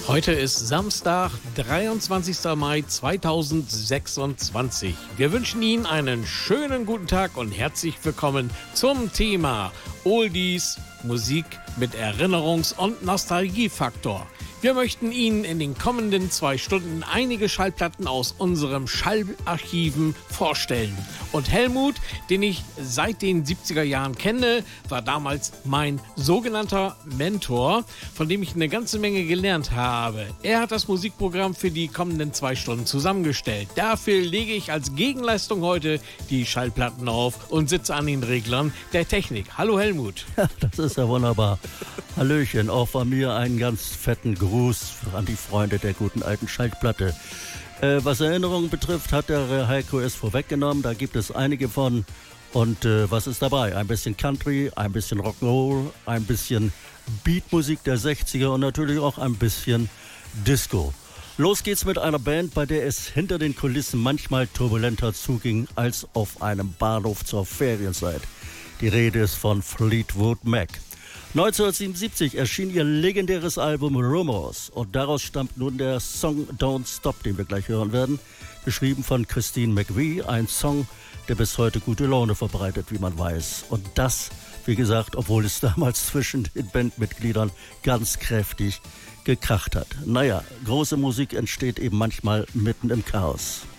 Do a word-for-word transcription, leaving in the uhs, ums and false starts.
Heute ist Samstag, dreiundzwanzigster Mai zweitausendsechsundzwanzig. Wir wünschen Ihnen einen schönen guten Tag und herzlich willkommen zum Thema Oldies, Musik mit Erinnerungs- und Nostalgiefaktor. Wir möchten Ihnen in den kommenden zwei Stunden einige Schallplatten aus unserem Schallarchiven vorstellen. Und Helmut, den ich seit den siebziger Jahren kenne, war damals mein sogenannter Mentor, von dem ich eine ganze Menge gelernt habe. Er hat das Musikprogramm für die kommenden zwei Stunden zusammengestellt. Dafür lege ich als Gegenleistung heute die Schallplatten auf und sitze an den Reglern der Technik. Hallo Helmut. Ja, das ist ja wunderbar. Hallöchen, auch von mir einen ganz fetten Gruß an die Freunde der guten alten Schallplatte. Äh, was Erinnerungen betrifft, hat der Heiko es vorweggenommen. Da gibt es einige von. Und äh, was ist dabei? Ein bisschen Country, ein bisschen Rock'n'Roll, ein bisschen Beatmusik der sechziger und natürlich auch ein bisschen Disco. Los geht's mit einer Band, bei der es hinter den Kulissen manchmal turbulenter zuging als auf einem Bahnhof zur Ferienzeit. Die Rede ist von Fleetwood Mac. neunzehnhundertsiebenundsiebzig erschien ihr legendäres Album Rumors und daraus stammt nun der Song Don't Stop, den wir gleich hören werden, geschrieben von Christine McVie, ein Song, der bis heute gute Laune verbreitet, wie man weiß. Und das, wie gesagt, obwohl es damals zwischen den Bandmitgliedern ganz kräftig gekracht hat. Naja, große Musik entsteht eben manchmal mitten im Chaos.